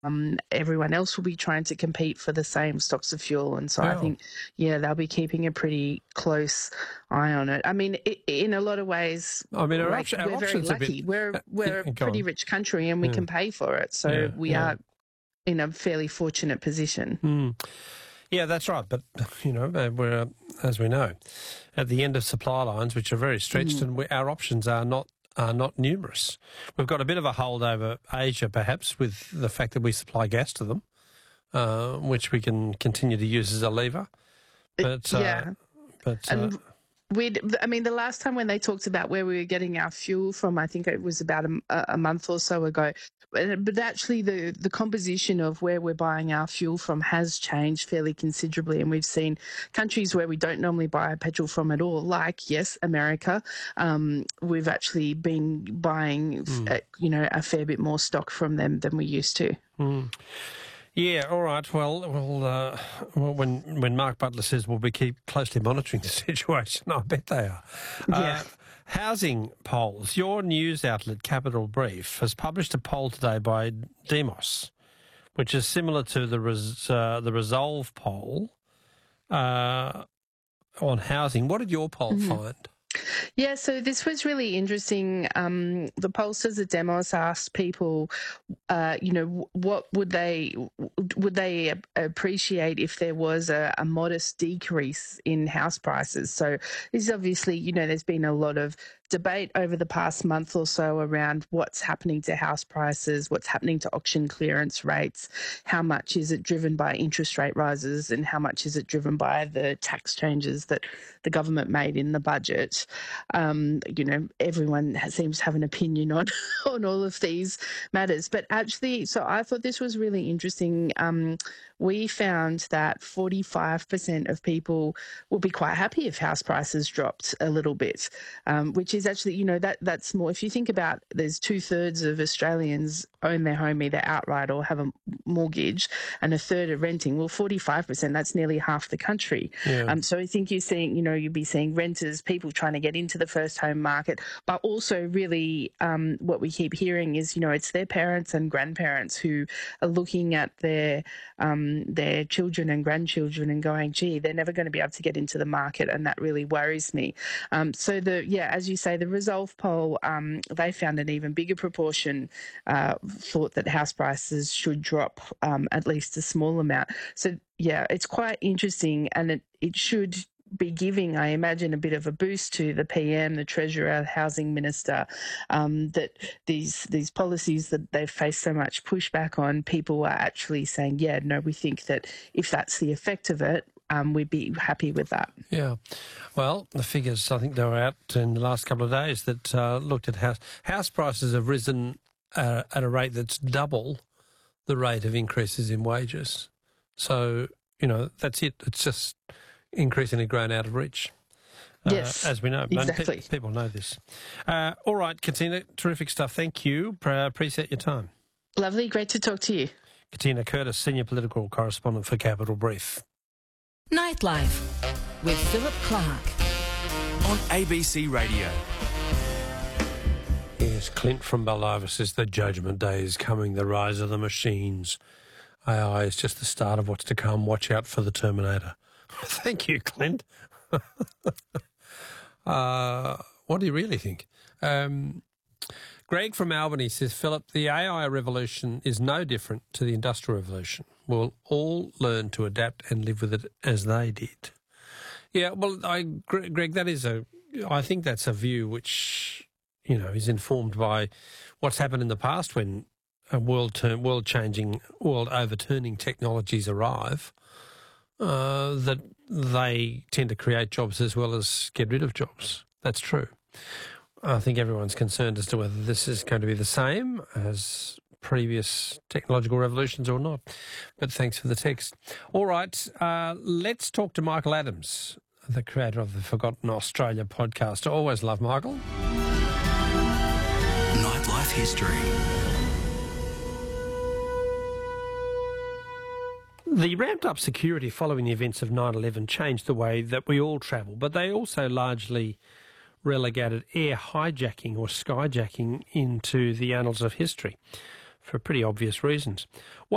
everyone else will be trying to compete for the same stocks of fuel. And so I think, they'll be keeping a pretty close eye on it. I mean, in a lot of ways, I mean, we're very lucky. We're a pretty rich country and we can pay for it. So we are in a fairly fortunate position. Yeah, that's right. But, we're, as we know, at the end of supply lines, which are very stretched, and our options are not numerous. We've got a bit of a hold over Asia, perhaps, with the fact that we supply gas to them, which we can continue to use as a lever. But the last time when they talked about where we were getting our fuel from, I think it was about a month or so ago. But actually, the composition of where we're buying our fuel from has changed fairly considerably, and we've seen countries where we don't normally buy petrol from at all, like America. We've actually been buying, a fair bit more stock from them than we used to. Yeah, all right. Well, when Mark Butler says we'll be keep closely monitoring the situation, I bet they are. Housing polls. Your news outlet, Capital Brief, has published a poll today by Demos, which is similar to the Resolve poll on housing. What did your poll find? Yeah, so this was really interesting. The pollsters at Demos asked people, what would they appreciate if there was a modest decrease in house prices. So this is obviously, there's been a lot of debate over the past month or so around what's happening to house prices, what's happening to auction clearance rates, how much is it driven by interest rate rises and how much is it driven by the tax changes that the government made in the budget. Everyone seems to have an opinion on all of these matters. But actually, so I thought this was really interesting. We found that 45% of people will be quite happy if house prices dropped a little bit, which is actually, that's more. If you think about, there's 2/3 of Australians own their home either outright or have a mortgage, and a third are renting. Well, 45%, that's nearly half the country. Yeah. So I think you're seeing, you'd be seeing renters, people trying to get into the first home market, but also really what we keep hearing is, it's their parents and grandparents who are looking at their children and grandchildren and going, gee, they're never going to be able to get into the market, and that really worries me. So as you say, the Resolve poll, they found an even bigger proportion thought that house prices should drop at least a small amount. So yeah, it's quite interesting, and it should be giving, I imagine, a bit of a boost to the PM, the Treasurer, Housing Minister, that these policies that they've faced so much pushback on, people are actually saying, we think that if that's the effect of it, we'd be happy with that. Yeah. Well, the figures, I think they were out in the last couple of days that looked at house prices have risen at a rate that's double the rate of increases in wages. So, that's it. It's just increasingly grown out of reach. Yes, as we know. Exactly. People know this. All right, Katina, terrific stuff. Thank you. Appreciate your time. Lovely. Great to talk to you. Katina Curtis, Senior Political Correspondent for Capital Brief. Nightlife with Philip Clark on ABC Radio. Yes, Clint from Baldivis says the judgment day is coming, the rise of the machines. AI is just the start of what's to come. Watch out for the Terminator. Thank you, Clint. What do you really think? Greg from Albany says, Philip, the AI revolution is no different to the Industrial Revolution. We'll all learn to adapt and live with it as they did. Yeah, well, Greg, I think that's a view which, is informed by what's happened in the past when world-changing, world-overturning technologies arrive, that they tend to create jobs as well as get rid of jobs. That's true. I think everyone's concerned as to whether this is going to be the same as previous technological revolutions or not. But thanks for the text. All right, let's talk to Michael Adams, the creator of the Forgotten Australia podcast. I always love Michael. Nightlife history. The ramped-up security following the events of 9/11 changed the way that we all travel, but they also largely relegated air hijacking or skyjacking into the annals of history for pretty obvious reasons.